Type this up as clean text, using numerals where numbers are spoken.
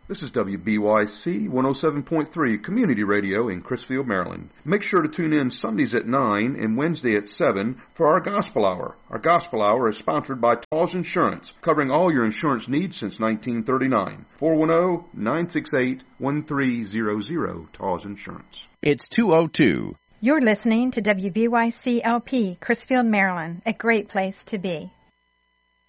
This is WBYC 107.3 Community Radio in Crisfield, Maryland. Make sure to tune in Sundays at 9 and Wednesday at 7 for our Gospel Hour. Our Gospel Hour is sponsored by Taws Insurance, covering all your insurance needs since 1939. 410-968-1300, Taws Insurance. It's 2:02. You're listening to WBYC-LP, Crisfield, Maryland, a great place to be.